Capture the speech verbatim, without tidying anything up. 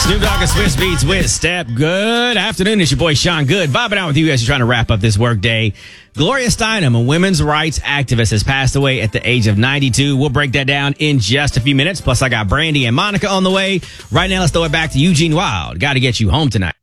Snoop Dogg and Swiss Beats with Step. Good afternoon. It's your boy Sean Good, vibing out with you as you're trying to wrap up this work day. Gloria Steinem, a women's rights activist, has passed away at the age of ninety-two. We'll break that down in just a few minutes. Plus, I got Brandy and Monica on the way. Right now, let's throw it back to Eugene Wild. Got to get you home tonight.